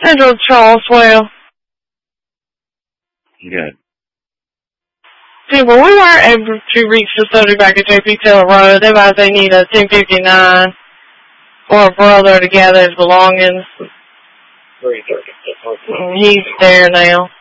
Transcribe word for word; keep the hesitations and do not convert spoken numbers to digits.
Angela Charleswell. Good. People, we weren't able to reach the study back at J P Taylor Road. They advise they need a ten fifty-nine or a brother to gather his belongings. He's there now.